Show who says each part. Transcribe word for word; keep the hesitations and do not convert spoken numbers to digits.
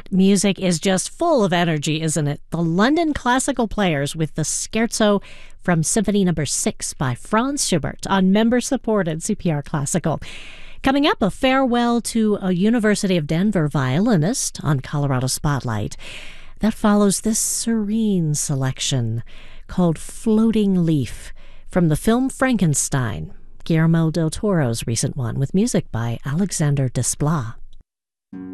Speaker 1: Music is just full of energy, isn't it? The London Classical Players with the Scherzo from Symphony Number six by Franz Schubert on member-supported C P R Classical. Coming up, a farewell to a University of Denver violinist on Colorado Spotlight. That follows this serene selection called Floating Leaf from the film Frankenstein, Guillermo del Toro's recent one, with music by Alexander Desplat.